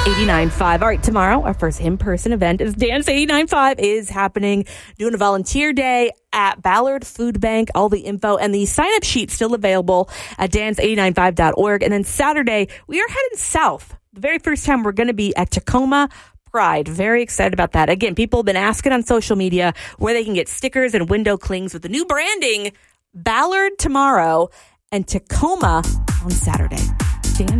89.5. All right, tomorrow, our first in-person event is Dance 89.5 is happening, doing a volunteer day at Ballard Food Bank. All the info and the sign-up sheet still available at dance895.org. And then Saturday, we are heading south. The very first time we're going to be at Tacoma Pride. Very excited about that. Again, people have been asking on social media where they can get stickers and window clings with the new branding. Ballard tomorrow and Tacoma on Saturday.